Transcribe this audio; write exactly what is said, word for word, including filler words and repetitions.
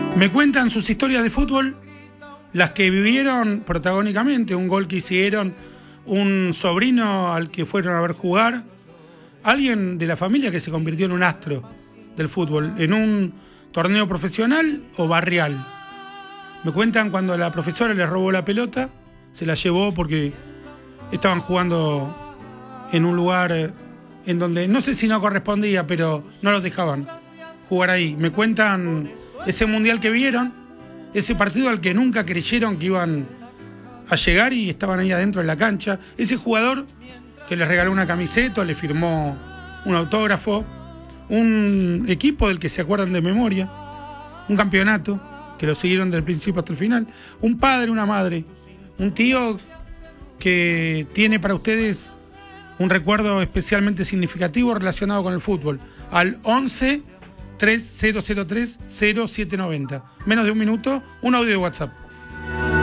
Me cuentan sus historias de fútbol, las que vivieron protagónicamente, un gol que hicieron, un sobrino al que fueron a ver jugar, alguien de la familia que se convirtió en un astro del fútbol, en un torneo profesional o barrial. Me cuentan cuando la profesora les robó la pelota, se la llevó porque estaban jugando en un lugar en donde no sé si no correspondía, pero no los dejaban jugar ahí. Me cuentan ese mundial que vieron, ese partido al que nunca creyeron que iban a llegar y estaban ahí adentro de la cancha, ese jugador que les regaló una camiseta, le firmó un autógrafo, un equipo del que se acuerdan de memoria, un campeonato que lo siguieron del principio hasta el final, un padre, una madre, un tío que tiene para ustedes un recuerdo especialmente significativo relacionado con el fútbol. Al once tres mil tres cero siete noventa. Menos de un minuto, un audio de WhatsApp.